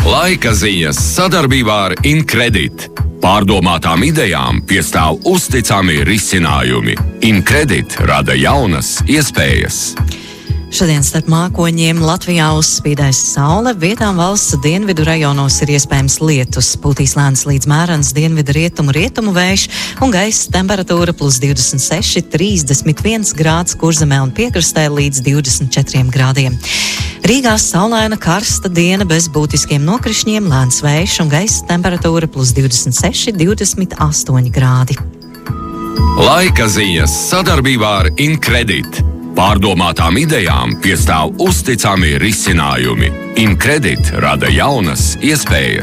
Laika ziņas sadarbībā ar Incredit. Pārdomātām idejām piestāv uzticami risinājumi. Incredit rada jaunas iespējas. Šodien starp mākoņiem Latvijā uzspīdēs saule, vietām valsts dienvidu rajonos ir iespējams lietus, pūtīs lēns līdz mērens dienvidu rietumu vējš un gaisa temperatūra plus 26, 31 grāds Kurzemē un piekrastē līdz 24 grādiem. Rīgā saulaina karsta diena bez būtiskiem nokrišņiem, lēns vējš un gaisa temperatūra plus 26, 28 grādi. Laika ziņas sadarbībā ar Incredit. Pārdomātām idejām piestāv uzticami risinājumi. Incredit rada jaunas iespējas.